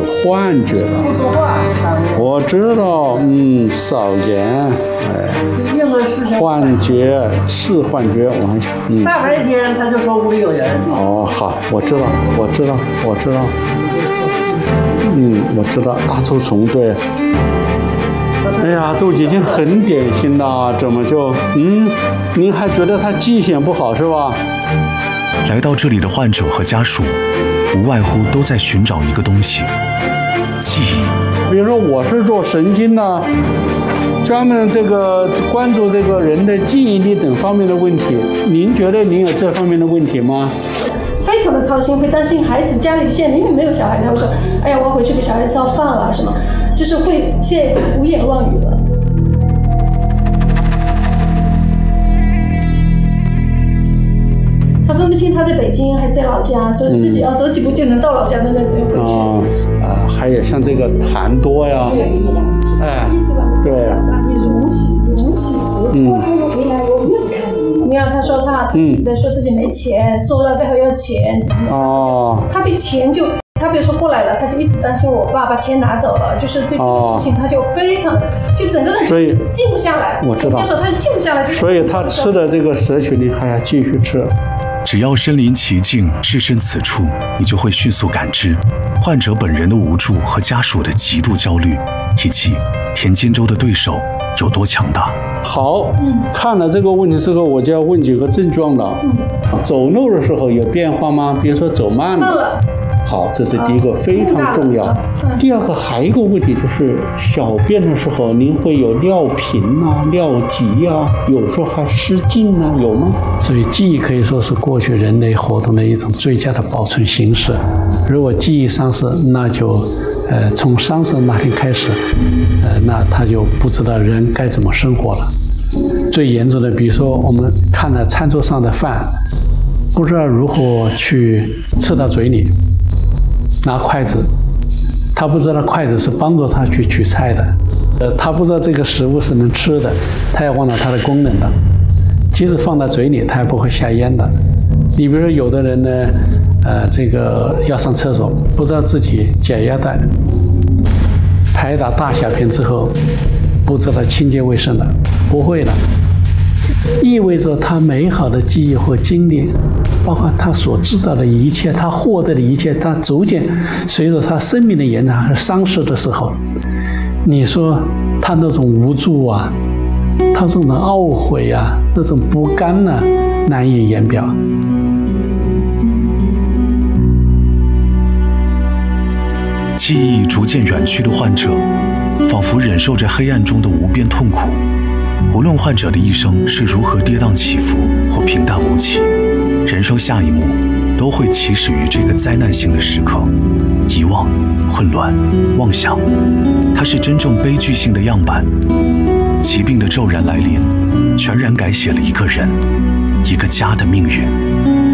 幻觉的。 不说话， 我知道，少言，哎， 任何事情幻觉是幻觉，我还大白天他就说屋里有人。 哦，好，我知道，我知道。我知道大臭虫对。哎呀，都已经很典型了，怎么就您还觉得他记性不好是吧？ 来到这里的患者和家属，无外乎都在寻找一个东西——记忆。 比如说，我是做神经的，专门这个关注这个人的记忆力等方面的问题。您觉得您有这方面的问题吗？ 非常的操心，会担心孩子家里现在明明没有小孩，他会说：“哎呀，我要回去给小孩烧饭了什么。”就是会现在胡言乱语了。他分不清他在北京还是在老家，就是自己要走几步就能到老家的那种回去。 还有像这个痰多呀，哎， 意思吧？ 对， 容喜。你看，他说他在说自己没钱，说了待会要钱，他对钱就，他比如说过来了，他就一直担心我爸把钱拿走了，就是对这个事情他就非常，就整个人就静不下来。 我知道， 接受他就静不下来。 所以他吃的这个摄取力还要继续吃。 只要身临其境，置身此处，你就会迅速感知患者本人的无助和家属的极度焦虑，以及田金洲的对手有多强大。 好，看了这个问题之后，我就要问几个症状了。走路的时候有变化吗？比如说走慢了。好，这是第一个，非常重要。第二个还有一个问题就是小便的时候，您会有尿频啊、尿急啊，有时候还失禁啊，有吗？所以记忆可以说是过去人类活动的一种最佳的保存形式。如果记忆丧失，那就从丧失那天开始，那他就不知道人该怎么生活了。最严重的，比如说我们看了餐桌上的饭，不知道如何去吃到嘴里。拿筷子，他不知道筷子是帮助他去取菜的，他不知道这个食物是能吃的，他也忘了它的功能的。即使放到嘴里，他也不会下咽的。你比如说，有的人呢，这个要上厕所，不知道自己解压带排打大小便之后，不知道清洁卫生的，不会的，意味着他美好的记忆和经历。包括他所知道的一切，他获得的一切，他逐渐随着他生命的延长和丧失的时候，你说他那种无助啊，他这种懊悔啊，那种不甘啊，难以言表。 记忆逐渐远去的患者，仿佛忍受着黑暗中的无边痛苦。无论患者的一生是如何跌宕起伏或平淡无奇，人生下一幕都会起始于这个灾难性的时刻。遗忘、混乱、妄想，它是真正悲剧性的样板。疾病的骤然来临，全然改写了一个人、一个家的命运。